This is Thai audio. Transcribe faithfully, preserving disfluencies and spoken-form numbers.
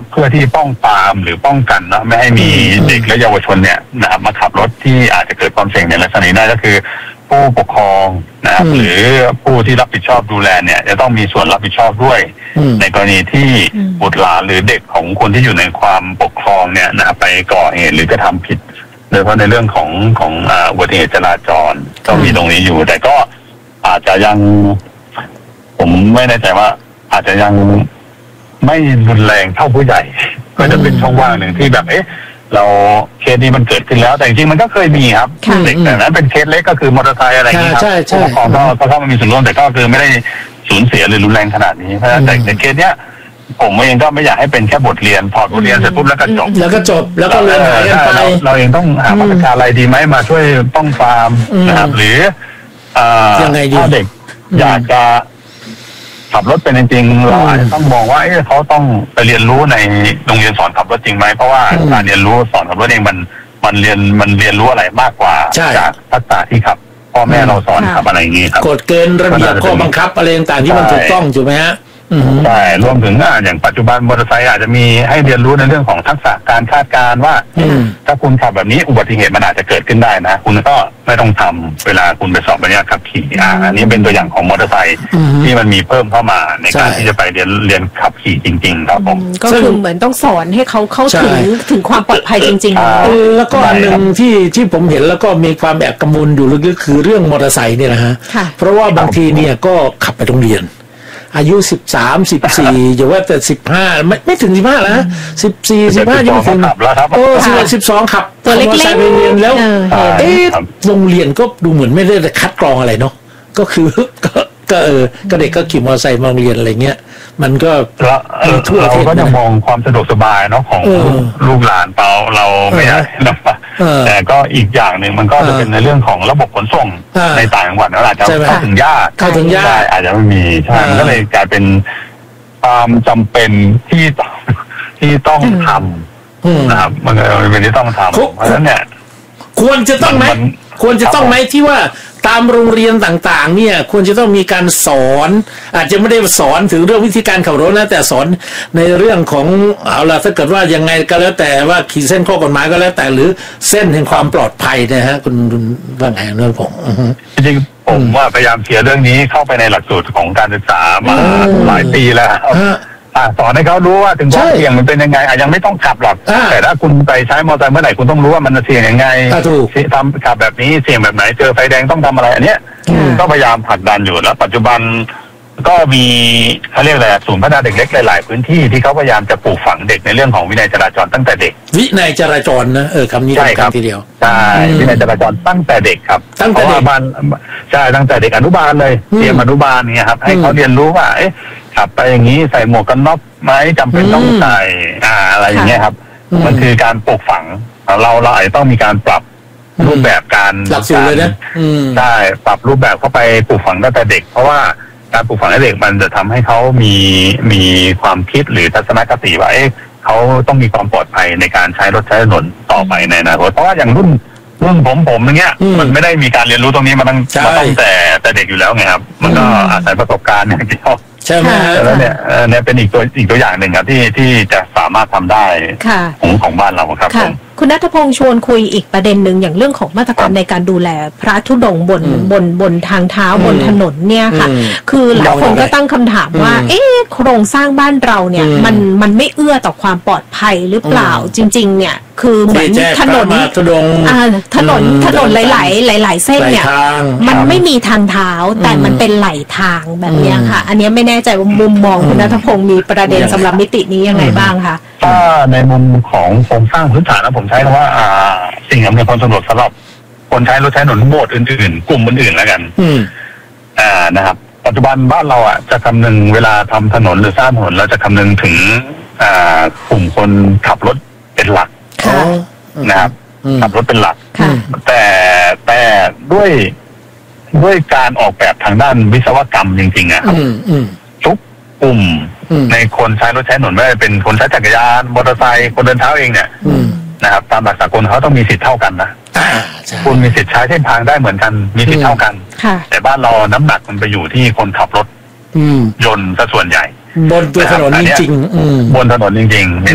เพื่อที่ป้องปรามหรือป้องกันนะไม่ให้มีเด็กและเยาวชนเนี่ยนะครับมาขับรถที่อาจจะเกิดความเสี่ยงในลักษณะนี้ได้ก็คือผู้ปกครองนะครับหรือผู้ที่รับผิดชอบดูแลเนี่ยจะต้องมีส่วนรับผิดชอบด้วยในกรณีที่บุตรหลานหรือเด็กของคนที่อยู่ในความปกครองเนี่ยนะครับไปก่อเหตุหรือกระทำผิดโดยเฉพาะในเรื่องของของอุบัติเหตุจราจรก็มีตรงนี้อยู่แต่ก็อาจจะยังผมไม่แน่ใจว่าอาจจะยังไม่รุนแรงเท่าผู้ใหญ่ก็จะเป็นช่องว่างหนึ่งที่แบบเอ๊ะเราเคสนี้มันเกิดขึ้นแล้วแต่จริงๆมันก็เคยมีครับเด็กแต่นั้นเป็นเคสเล็กก็คือมอเตอร์ไซค์อะไรอย่างนี้ครับผู้ปกครองก็ก็เข้ามามีส่วนร่วมแต่ก็คือไม่ได้สูญเสียหรือรุนแรงขนาดนี้เพราะฉะนั้นแต่เคสเนี้ยผมเองก็ไม่อยากให้เป็นแค่บทเรียนพอบทเรียนเสร็จปุ๊บแล้วก็จบแล้วก็จบแล้วก็เรียนหายกันไปเราเองต้องหามาตรการอะไรดีไหมมาช่วยป้องปรามนะครับหรือถ้าเด็กอยากจะขับรถเป็นจริงๆเราอาจจะต้องมองว่าเขาต้องไปเรียนรู้ในโรงเรียนสอนขับรถจริงไหมเพราะว่าการเรียนรู้สอนขับรถเองมันมันเรียนมันเรียนรู้อะไรมากกว่าจากทักษะที่ขับพ่อแม่เราสอนขับอะไรอย่างนี้ครับกฎเกณฑ์ระเบียบข้อบังคับอะไรต่างๆที่มันถูกต้องถูกไหมฮะใช่รวมถึงอย่างปัจจุบันมอเตอร์ไซค์อาจจะมีให้เรียนรู้ในเรื่องของทักษะการคาดการณ์ว่าถ้าคุณขับแบบนี้อุบัติเหตุมันอาจจะเกิดขึ้นได้นะคุณก็ไม่ต้องทำเวลาคุณไปสอบใบอนุญาตขับขี่อ่าอันนี้เป็นตัวอย่างของมอเตอร์ไซค์ที่มันมีเพิ่มเข้ามาในการที่จะไปเรียนเรียนขับขี่จริงๆครับผมก็คือเหมือนต้องสอนให้เขาเข้าถึงถึงความปลอดภัยจริงๆแล้วก็อันหนึ่งที่ที่ผมเห็นแล้วก็มีความแอบกังวลอยู่ลึกๆคือเรื่องมอเตอร์ไซค์เนี่ยนะฮะเพราะว่าบางทีเนี่ยก็ขับไปโรงเรียนอายุสิบสามสิบสี่อย่าว่าแต่สิบห้าไม่ไม่ถึงสิบห้าแล้วนะสิบสี่สิบห้ายังไม่ถึงโอ้สิบเอ็ดสิบสองขับตัวเล็กๆไปเรียนแล้วเอ๊ะโรงเรียนก็ดูเหมือนไม่ได้คัดกรองอะไรเนาะก็คือก็ก็เออก็เด็กก็ขี่มอเตอร์ไซค์มาโรงเรียนอะไรเงี้ยมันก็ทั่วประเทศเราก็จะมองความสะดวกสบายเนาะของลูกหลานเราเราไม่ได้นะแต่ก็อีกอย่างหนึ่งมันก็จะเป็นในเรื่องของระบบขนส่งในต่างจังหวัดอาจจะเข้าถึงยากเข้าถึงยากอาจจะไม่มีใช่ก็เลยกลายเป็นความจำเป็นที่ที่ต้องทำนะครับมันเป็นที่ต้องทำเพราะฉะนั้นเนี่ยควรจะต้องไหมควรจะต้องไหมที่ว่าตามโรงเรียนต่างๆเนี่ยควรจะต้องมีการสอนอาจจะไม่ได้สอนถึงเรื่องวิธีการขับรถนะแต่สอนในเรื่องของเอาล่ะถ้าเกิดว่ายังไงก็แล้วแต่ว่าขีดเส้นข้อกฎหมายก็แล้วแต่หรือเส้นแห่งความปลอดภัยนะฮะคุณว่าไงเรื่องผมจริงๆผมว่าพยายามเขียนเรื่องนี้เข้าไปในหลักสูตรของการศึกษามาหลายปีแล้วสอนให้เขารู้ว่าถึงความเสี่ยงมันเป็นยังไงอาจยังไม่ต้องขับหรอกแต่ถ้าคุณไปใช้มอเตอร์ไซค์เมื่อไหร่คุณต้องรู้ว่ามันเสี่ยงยังไงทำขับแบบนี้เสี่ยงแบบไหนเจอไฟแดงต้องทำอะไรอันเนี้ยก็พยายามผลักดันอยู่แล้วปัจจุบันก็มีเขาเรียกอะไรศูนย์พัฒนาเด็กเล็กหลายๆพื้นที่ที่เขาพยายามจะปลูกฝังเด็กในเรื่องของวินัยจราจรตั้งแต่เด็กวินัยจราจรนะเออคำนี้ใช่ครับทีเดียวใช่วินัยจราจรตั้งแต่เด็กครับตั้งแต่เด็กใช่ตั้งแต่เด็กอนุบาลเลยเตรียมอนุบาลเนี่ยครับให้เขาเรียนรู้ว่าเอ๊ะขับไปอย่างนี้ใส่หมวกกันน็อกไหมจำเป็นต้องใส่อ่าอะไรอย่างเงี้ยครับมันคือการปลูกฝังเราเราอาจจะต้องมีการปรับรูปแบบการหลักสูตรเลยนะใช่ปรับรูปแบบเข้าไปปลูกฝังตั้งแต่เด็กเพราะว่าการปลูกฝังให้เด็กมันจะทำให้เขามีมีความคิดหรือทัศนคติว่าเอ๊ะเขาต้องมีความปลอดภัยในการใช้รถใช้ถนนต่อไปในอนาคตเพราะว่าอย่างรุ่นรุ่นผมผมอย่างเงี้ยมันไม่ได้มีการเรียนรู้ตรงนี้มาตั้งมาตั้งแต่แต่เด็กอยู่แล้วไงครับมันก็อาศัยประสบการณ์อย่างเดียวใช่ไหมแล้วเนี่ยเนี่ยเป็นอีกตัวอีกตัวอย่างหนึ่งครับที่ที่จะสามารถทำได้ของของบ้านเราครับผมคุณณัฐพงษ์ชวนคุยอีกประเด็นหนึ่งอย่างเรื่องของมาตรการในการดูแลพระธุดงค์บนบนบนทางเท้าบนถนนเนี่ยค่ะคือหลายคนก็ตั้งคำถามว่าเอ๊ะโครงสร้างบ้านเราเนี่ยมันมันไม่เอื้อต่อความปลอดภัยหรือเปล่าจริงๆเนี่ยคือเหมือนถนนถนนถนนหลายๆหลายๆเส้นเนี่ยมันไม่มีทางเท้าแต่มันเป็นไหลทางแบบนี้ค่ะอันนี้ไม่แน่ใจว่ามุมมองคุณณัฐพงษ์มีประเด็นสำหรับมิตินี้ยังไงบ้างคะถ้าในมุมของโครงสร้างพื้นฐานนะผมใช้คำว่าสิ่งอำนวยความสะดวกสำหรับคนใช้รถใช้ถนนโหมดอื่นๆกลุ่มอื่นๆแล้วกันอ่านะครับปัจจุบันบ้านเราอ่ะจะคำนึงเวลาทำถนนหรือสร้างถนนเราจะคำนึงถึงอ่ากลุ่มคนขับรถเป็นหลักนะครับขับรถเป็นหลักแต่แต่ด้วยด้วยการออกแบบทางด้านวิศวกรรมจริงๆอ่ะครับทุกกลุ่มในคนใช้รถใช้ถนนไม่ว่าเป็นคนใช้จักรยานมอเตอร์ไซค์คนเดินเท้าเองเนี่ยนะครับตามหลักสากลเขาต้องมีสิทธิ์เท่ากันนะคุณมีสิทธิ์ใช้เส้นทางได้เหมือนกันมีสิทธิ์เท่ากันแต่บ้านเราน้ำหนักมันไปอยู่ที่คนขับรถยนต์ซะส่วนใหญ่บนตัวถนนจริงๆบนถนนจริงๆ